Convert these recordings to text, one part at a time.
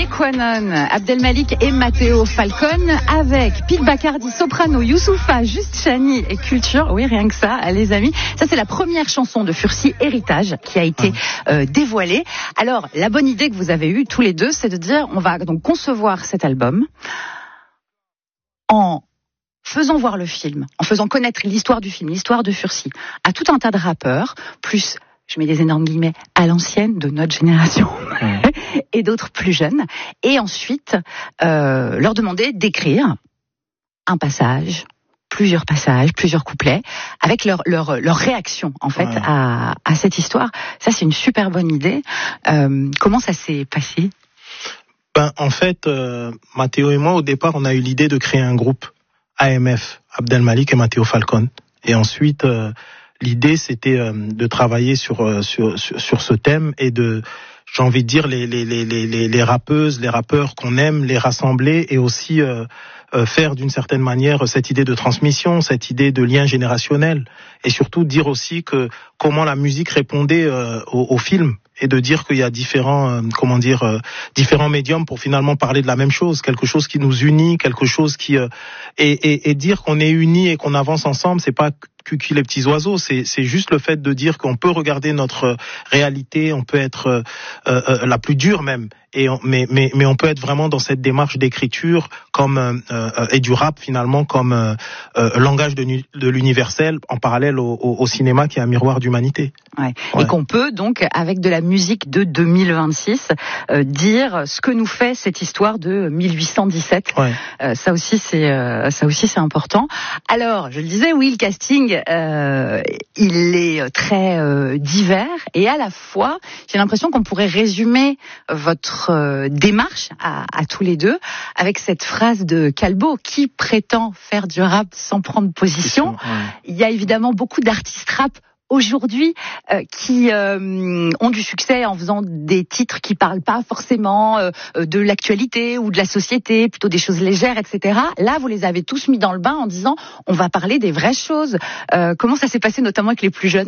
Sine qua non, Abdelmalik et Matteo Falcon avec Pete Bacardi, soprano, Youssoupha, Juste Chani et Culture. Oui, rien que ça, les amis. Ça, c'est la première chanson de Fursi, Héritage, qui a été dévoilée. Alors, la bonne idée que vous avez eue tous les deux, c'est de dire, on va donc concevoir cet album en faisant voir le film, en faisant connaître l'histoire du film, l'histoire de Fursi, à tout un tas de rappeurs, plus, je mets des énormes guillemets, à l'ancienne de notre génération, et d'autres plus jeunes, et ensuite leur demander d'écrire un passage, plusieurs couplets, avec leur réaction en fait à cette histoire. Ça, c'est une super bonne idée. Comment ça s'est passé ? En fait, Matteo et moi, au départ, on a eu l'idée de créer un groupe AMF, Abdelmalik et Matteo Falcon. Et ensuite, l'idée, c'était de travailler sur ce thème et de, j'ai envie de dire, les rappeuses, les rappeurs qu'on aime, les rassembler et aussi faire d'une certaine manière cette idée de transmission, cette idée de lien générationnel, et surtout dire aussi que comment la musique répondait au film, et de dire qu'il y a différents médiums pour finalement parler de la même chose, quelque chose qui nous unit, quelque chose qui et dire qu'on est unis et qu'on avance ensemble, c'est pas cucu les petits oiseaux, c'est juste le fait de dire qu'on peut regarder notre réalité, on peut être la plus dure même, mais on peut être vraiment dans cette démarche d'écriture comme et du rap finalement comme langage de l'universel en parallèle au cinéma qui est un miroir d'humanité. Ouais. Et qu'on peut donc avec de la musique de 2026 dire ce que nous fait cette histoire de 1817. Ça aussi c'est important. Alors je le disais, oui, le casting il est très divers et à la fois j'ai l'impression qu'on pourrait résumer votre démarche à tous les deux avec cette phrase de Calbo qui prétend faire du rap sans prendre position. Il y a évidemment beaucoup d'artistes rap aujourd'hui qui ont du succès en faisant des titres qui parlent pas forcément de l'actualité ou de la société, plutôt des choses légères, etc. Là, vous les avez tous mis dans le bain en disant on va parler des vraies choses. Comment ça s'est passé notamment avec les plus jeunes ?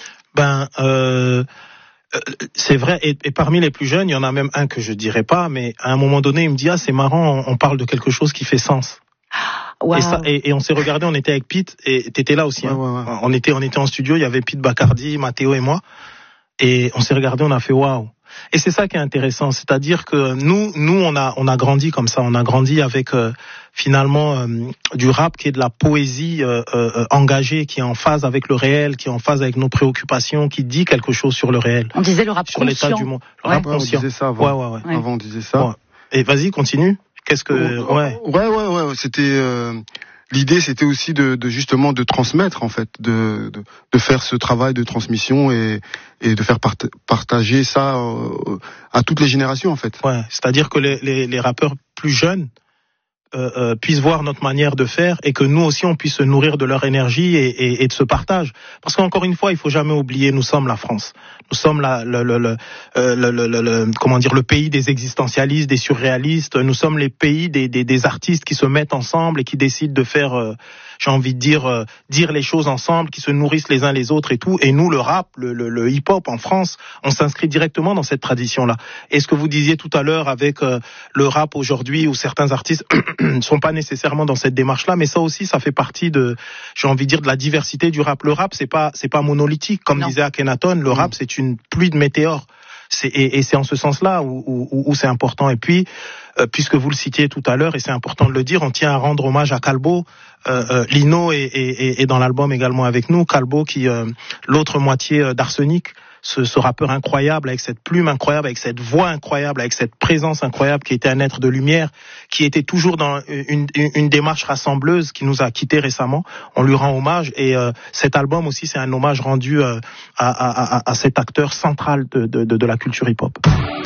C'est vrai, et parmi les plus jeunes, il y en a même un que je dirais pas, mais à un moment donné, il me dit c'est marrant, on parle de quelque chose qui fait sens. Wow. Et on s'est regardé, on était avec Pete, et t'étais là aussi. On était en studio, il y avait Pete Bacardi, Matteo et moi, et on s'est regardé, on a fait waouh. Et c'est ça qui est intéressant, c'est-à-dire que nous on a grandi comme ça, on a grandi avec finalement du rap qui est de la poésie engagée, qui est en phase avec le réel, qui est en phase avec nos préoccupations, qui dit quelque chose sur le réel. On disait le rap sur conscient. L'état du monde. Le rap conscient. On disait ça avant. Avant on disait ça. Ouais. Et vas-y, continue. Qu'est-ce que Ouais, c'était l'idée, c'était aussi de justement de transmettre en fait, de faire ce travail de transmission et de faire partager ça à toutes les générations en fait. Ouais, c'est-à-dire que les rappeurs plus jeunes puissent voir notre manière de faire et que nous aussi on puisse se nourrir de leur énergie et de ce partage. Parce qu'encore une fois, il faut jamais oublier, nous sommes la France. Nous sommes le pays des existentialistes, des surréalistes. Nous sommes les pays des artistes qui se mettent ensemble et qui décident de faire, j'ai envie de dire les choses ensemble, qui se nourrissent les uns les autres et tout. Et nous, le rap, le hip-hop en France, on s'inscrit directement dans cette tradition-là. Et ce que vous disiez tout à l'heure avec le rap aujourd'hui, où certains artistes ne sont pas nécessairement dans cette démarche-là, mais ça aussi, ça fait partie de, j'ai envie de dire, de la diversité du rap. Le rap, c'est pas monolithique, comme disait Akhenaton. Le rap, c'est une pluie de météores. Et c'est en ce sens-là où c'est important. Et puis, puisque vous le citiez tout à l'heure, et c'est important de le dire, on tient à rendre hommage à Calbo. Lino est dans l'album également avec nous. Calbo, qui l'autre moitié d'Arsenic, ce rappeur incroyable, avec cette plume incroyable, avec cette voix incroyable, avec cette présence incroyable, qui était un être de lumière, qui était toujours dans une démarche rassembleuse, qui nous a quittés récemment. On lui rend hommage, et cet album aussi, c'est un hommage rendu à cet acteur central de la culture hip-hop.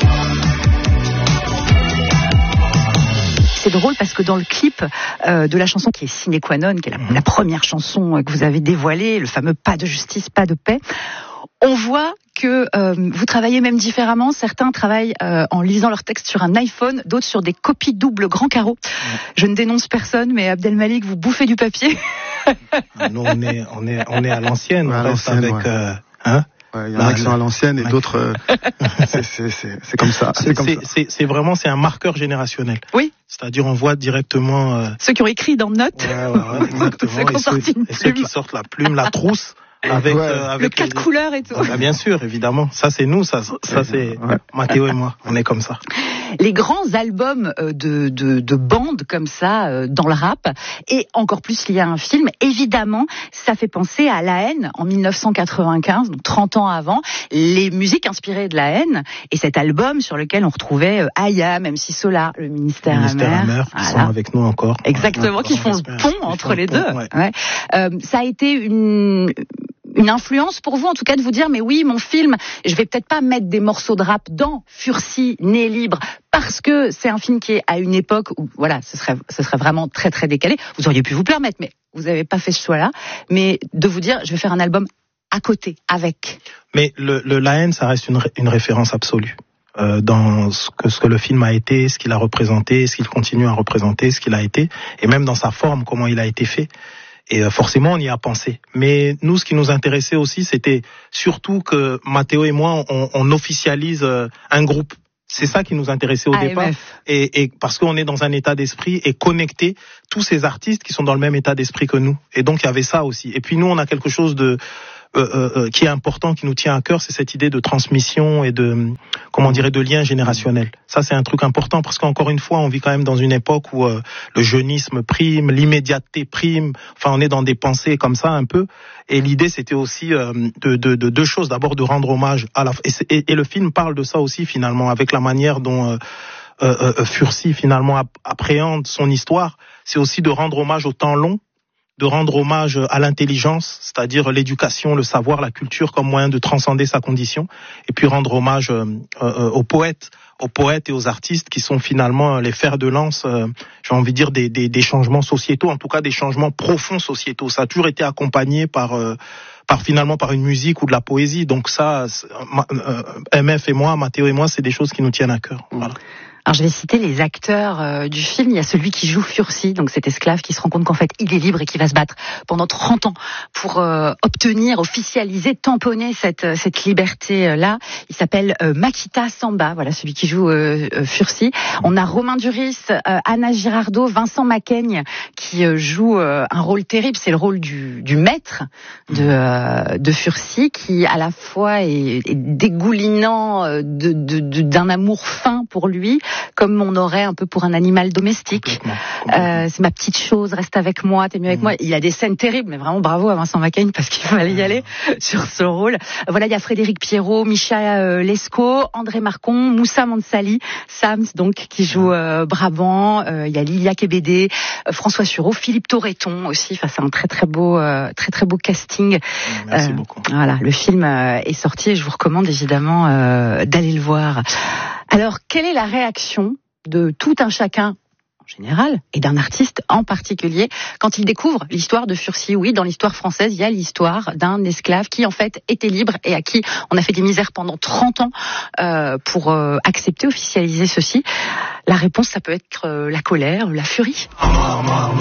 C'est drôle parce que dans le clip de la chanson qui est Sine qua non, qui est la première chanson que vous avez dévoilée, le fameux pas de justice, pas de paix, on voit que vous travaillez même différemment. Certains travaillent en lisant leur texte sur un iPhone, d'autres sur des copies doubles grand carreau. Je ne dénonce personne, mais Abdelmalik, vous bouffez du papier. Nous, on est à l'ancienne, on reste avec Il y en a qui sont à l'ancienne et d'autres, c'est comme ça. C'est vraiment, c'est un marqueur générationnel. Oui. C'est-à-dire, on voit directement, ceux qui ont écrit dans Notes. Ouais, exactement. et ceux qui sortent la plume, la trousse. Avec le 4 couleurs et tout. Bien sûr, évidemment. Ça, c'est nous, ça c'est Mathéo et moi. On est comme ça. Les grands albums de bandes comme ça dans le rap, et encore plus lié à un film, évidemment, ça fait penser à La Haine en 1995, donc 30 ans avant, les musiques inspirées de La Haine, et cet album sur lequel on retrouvait Aya, MC Solar, le Ministère Amer, qui sont avec nous encore. Exactement, qui font le pont entre les deux. Ouais. Ça a été une influence pour vous, en tout cas, de vous dire, mais oui, mon film, je vais peut-être pas mettre des morceaux de rap dans Furcy, Né libre, parce que c'est un film qui est à une époque où, voilà, ce serait vraiment très, très décalé. Vous auriez pu vous permettre, mais vous n'avez pas fait ce choix-là. Mais de vous dire, je vais faire un album à côté, avec. Mais La Haine, ça reste une référence absolue. Dans ce que le film a été, ce qu'il a représenté, ce qu'il continue à représenter, ce qu'il a été, et même dans sa forme, comment il a été fait. Et forcément, on y a pensé. Mais nous, ce qui nous intéressait aussi, c'était surtout que Mathéo et moi, on officialise un groupe. C'est ça qui nous intéressait au départ. Et parce qu'on est dans un état d'esprit et connecter tous ces artistes qui sont dans le même état d'esprit que nous. Et donc, il y avait ça aussi. Et puis nous, on a quelque chose qui est important, qui nous tient à cœur, c'est cette idée de transmission et de lien générationnel. Ça, c'est un truc important parce qu'encore une fois, on vit quand même dans une époque où le jeunisme prime, l'immédiateté prime. Enfin, on est dans des pensées comme ça un peu. Et l'idée, c'était aussi de deux choses. D'abord, de rendre hommage à et le film parle de ça aussi finalement, avec la manière dont Furcy finalement appréhende son histoire. C'est aussi de rendre hommage au temps long, de rendre hommage à l'intelligence, c'est-à-dire l'éducation, le savoir, la culture comme moyen de transcender sa condition, et puis rendre hommage aux poètes et aux artistes qui sont finalement les fers de lance, j'ai envie de dire, des changements sociétaux, en tout cas des changements profonds sociétaux. Ça a toujours été accompagné par une musique ou de la poésie. Donc ça, MF et moi, Mathéo et moi, c'est des choses qui nous tiennent à cœur. Voilà. Alors je vais citer les acteurs du film. Il y a celui qui joue Furcy, donc cet esclave qui se rend compte qu'en fait il est libre et qui va se battre pendant 30 ans pour obtenir, officialiser, tamponner cette liberté-là. Il s'appelle Makita Samba, voilà celui qui joue Furcy. On a Romain Duris, Anna Girardot, Vincent Macaigne qui joue un rôle terrible, c'est le rôle du maître de Furcy, qui à la fois est dégoulinant d'un amour fin pour lui, comme on aurait un peu pour un animal domestique. Complètement. C'est ma petite chose, reste avec moi, t'es mieux avec moi. Il a des scènes terribles, mais vraiment bravo à Vincent Macaigne parce qu'il fallait y aller sur ce rôle. Voilà, il y a Frédéric Pierrot, Micha Lescaut, André Marcon, Moussa Mansali, Sams donc qui joue Brabant. Il y a Lilia Kébédé, François Sureau, Philippe Torreton aussi. Enfin, c'est un très beau casting. Merci beaucoup. Voilà, le film est sorti et je vous recommande évidemment d'aller le voir. Alors, quelle est la réaction de tout un chacun en général et d'un artiste en particulier quand il découvre l'histoire de Furcy? Oui, dans l'histoire française, il y a l'histoire d'un esclave qui en fait était libre et à qui on a fait des misères pendant 30 ans pour accepter, officialiser ceci. La réponse, ça peut être la colère, la furie.